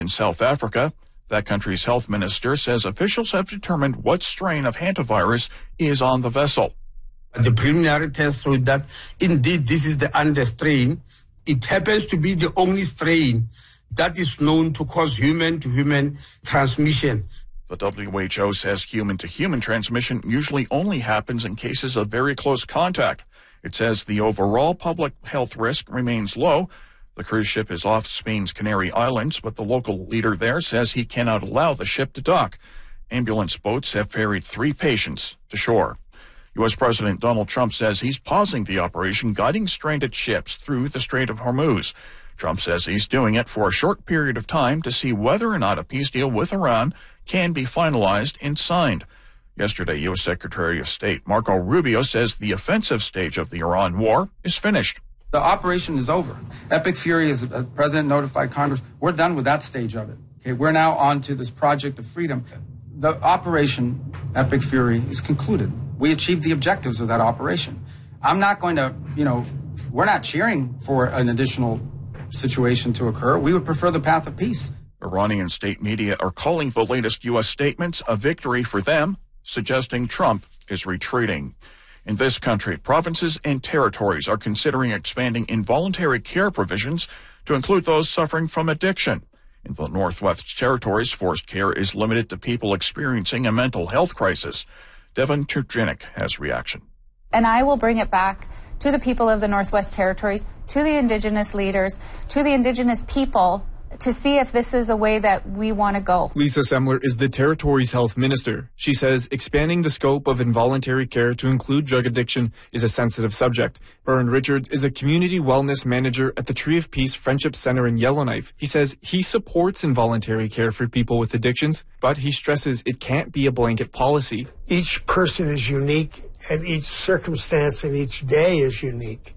In South Africa, that country's health minister says officials have determined what strain of hantavirus is on the vessel. The preliminary test showed that indeed this is the Ande strain. It happens to be the only strain that is known to cause human-to-human transmission. The WHO says human-to-human transmission usually only happens in cases of very close contact. It says the overall public health risk remains low. The cruise ship is off Spain's Canary Islands, but the local leader there says he cannot allow the ship to dock. Ambulance boats have ferried 3 patients to shore. U.S. President Donald Trump says he's pausing the operation guiding stranded ships through the Strait of Hormuz. Trump says he's doing it for a short period of time to see whether or not a peace deal with Iran can be finalized and signed. Yesterday, U.S. Secretary of State Marco Rubio says the offensive stage of the Iran war is finished. The operation is over. Epic Fury, as the president notified Congress, we're done with that stage of it. Okay, we're now on to this project of freedom. The operation, Epic Fury, is concluded. We achieved the objectives of that operation. I'm not going to, we're not cheering for an additional situation to occur. We would prefer the path of peace. Iranian state media are calling the latest U.S. statements a victory for them, suggesting Trump is retreating. In this country, provinces and territories are considering expanding involuntary care provisions to include those suffering from addiction. In the Northwest Territories, forced care is limited to people experiencing a mental health crisis. Devin Turgenik has reaction. And I will bring it back to the people of the Northwest Territories, to the Indigenous leaders, to the Indigenous people, to see if this is a way that we want to go. Lisa Semler is the territory's health minister. She says expanding the scope of involuntary care to include drug addiction is a sensitive subject. Byrne Richards is a community wellness manager at the Tree of Peace Friendship Center in Yellowknife. He says he supports involuntary care for people with addictions, but he stresses it can't be a blanket policy. Each person is unique, and each circumstance and each day is unique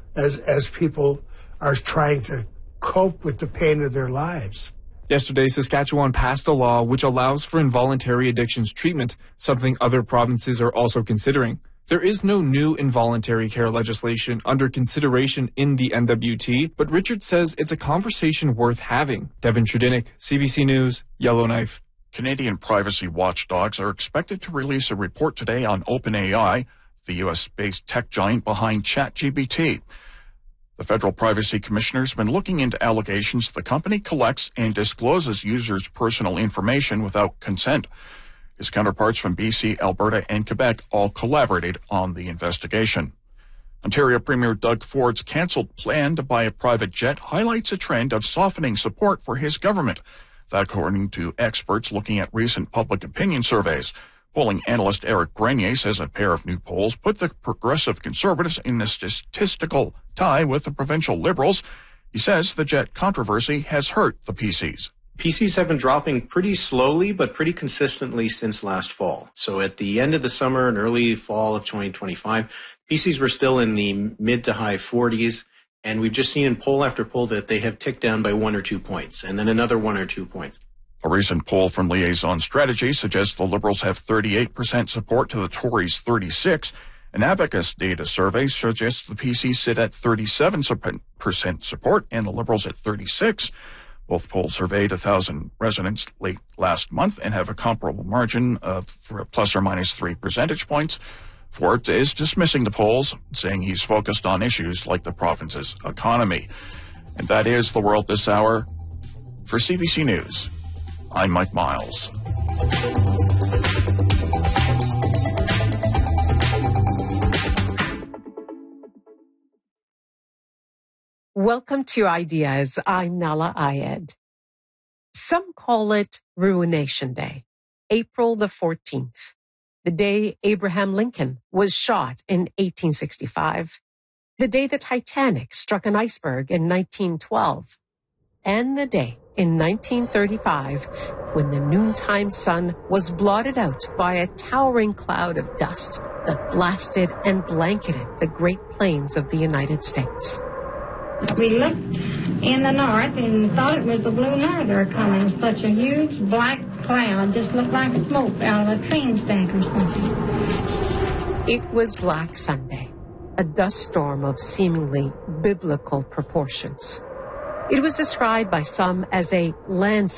as people are trying to cope with the pain of their lives. Yesterday, Saskatchewan passed a law which allows for involuntary addictions treatment, something other provinces are also considering. There is no new involuntary care legislation under consideration in the NWT, but Richard says it's a conversation worth having. Devin Trudinik, CBC News, Yellowknife. Canadian privacy watchdogs are expected to release a report today on OpenAI, the U.S.-based tech giant behind ChatGPT. The Federal Privacy Commissioner has been looking into allegations the company collects and discloses users' personal information without consent. His counterparts from BC, Alberta, and Quebec all collaborated on the investigation. Ontario Premier Doug Ford's cancelled plan to buy a private jet highlights a trend of softening support for his government. That according to experts looking at recent public opinion surveys. Polling analyst Eric Grenier says a pair of new polls put the progressive Conservatives in a statistical tie with the provincial Liberals. He says the jet controversy has hurt the PCs. PCs have been dropping pretty slowly, but pretty consistently since last fall. So at the end of the summer and early fall of 2025, PCs were still in the mid to high 40s. And we've just seen in poll after poll that they have ticked down by 1 or 2 points, and then another 1 or 2 points. A recent poll from Liaison Strategy suggests the Liberals have 38% support to the Tories' 36%. An Abacus data survey suggests the PCs sit at 37% support and the Liberals at 36%. Both polls surveyed 1,000 residents late last month and have a comparable margin of plus or minus 3 percentage points. Ford is dismissing the polls, saying he's focused on issues like the province's economy. And that is the world this hour. For CBC News, I'm Mike Miles. Welcome to Ideas. I'm Nala Ayed. Some call it Ruination Day, April the 14th, the day Abraham Lincoln was shot in 1865, the day the Titanic struck an iceberg in 1912, and the day in 1935 when the noontime sun was blotted out by a towering cloud of dust that blasted and blanketed the Great Plains of the United States. We looked in the north and thought it was the Blue Norther coming. Such a huge black cloud, just looked like smoke out of a train stack or something. It was Black Sunday, a dust storm of seemingly biblical proportions. It was described by some as a landslide